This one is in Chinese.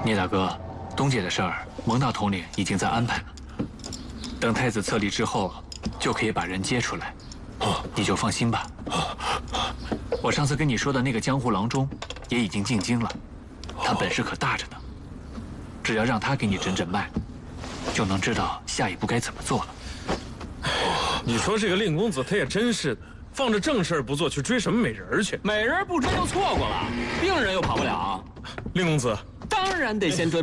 聂大哥，东姐的事儿，蒙大统领已经在安排了。等太子册立之后，就可以把人接出来，你就放心吧。我上次跟你说的那个江湖郎中，也已经进京了，他本事可大着呢。只要让他给你诊诊脉，就能知道下一步该怎么做了。 你说这个令公子他也真是的，放着正事不做，去追什么美人去？ 美人不追就错过了，病人又跑不了。 令公子， 当然得先追